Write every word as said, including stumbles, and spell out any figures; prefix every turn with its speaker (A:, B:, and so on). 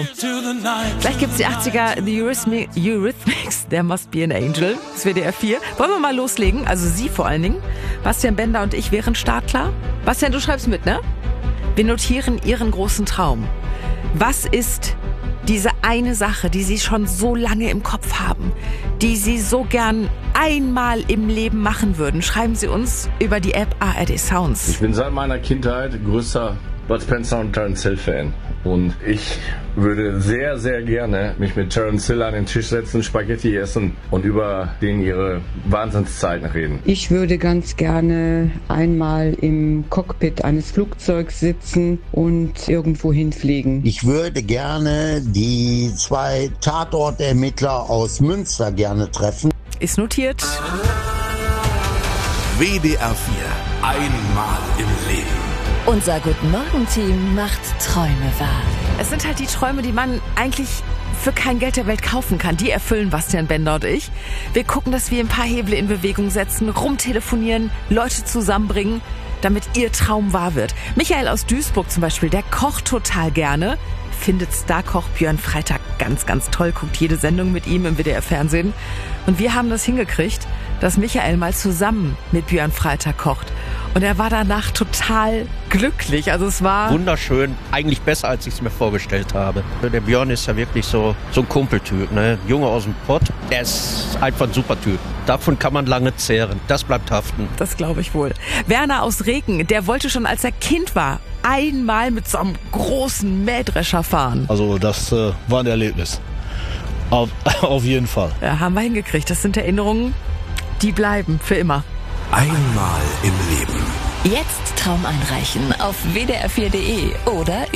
A: Gleich gibt's die achtziger, The Eurythmi- Eurythmics, There Must Be an Angel, das W D R vier. Wollen wir mal loslegen? Also Sie vor allen Dingen. Bastian Bender und ich wären startklar. Bastian, du schreibst mit, ne? Wir notieren Ihren großen Traum. Was ist diese eine Sache, die Sie schon so lange im Kopf haben, die Sie so gern einmal im Leben machen würden? Schreiben Sie uns über die App A R D Sounds.
B: Ich bin seit meiner Kindheit größter Bud Spencer und Terence Hill Fan. Und ich würde sehr, sehr gerne mich mit Terence Hill an den Tisch setzen, Spaghetti essen und über den ihre Wahnsinnszeiten reden.
C: Ich würde ganz gerne einmal im Cockpit eines Flugzeugs sitzen und irgendwo hinfliegen.
D: Ich würde gerne die zwei Tatortermittler aus Münster gerne treffen.
A: Ist notiert.
E: W D R vier. Einmal im Leben.
F: Unser Guten-Morgen-Team macht Träume wahr.
A: Es sind halt die Träume, die man eigentlich für kein Geld der Welt kaufen kann. Die erfüllen Bastian Bender und ich. Wir gucken, dass wir ein paar Hebel in Bewegung setzen, rumtelefonieren, Leute zusammenbringen, damit ihr Traum wahr wird. Michael aus Duisburg zum Beispiel, der kocht total gerne, findet Starkoch Björn Freitag ganz, ganz toll, guckt jede Sendung mit ihm im W D R-Fernsehen. Und wir haben das hingekriegt, dass Michael mal zusammen mit Björn Freitag kocht. Und er war danach total glücklich. Also es war
G: wunderschön, eigentlich besser, als ich es mir vorgestellt habe. Der Björn ist ja wirklich so, so ein Kumpeltyp, ne? Junge aus dem Pott. Er ist einfach ein super Typ. Davon kann man lange zehren. Das bleibt haften.
A: Das glaube ich wohl. Werner aus Reken, der wollte schon, als er Kind war, einmal mit so einem großen Mähdrescher fahren.
H: Also das äh, war ein Erlebnis. Auf, auf jeden Fall.
A: Ja, haben wir hingekriegt. Das sind Erinnerungen, die bleiben für immer.
E: Einmal im Leben.
F: Jetzt Traum einreichen auf w d r vier punkt d e oder